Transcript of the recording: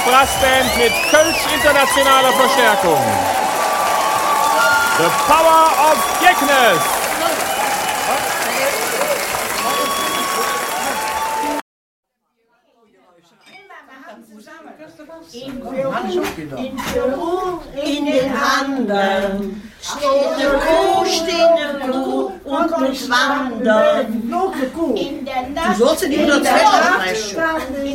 Brassband mit Kölsch internationaler Verstärkung. The Power of Geknes. In Peru, in den Anden, steht eine Kuh und muss wandern. Du sollst die 102 sprechen.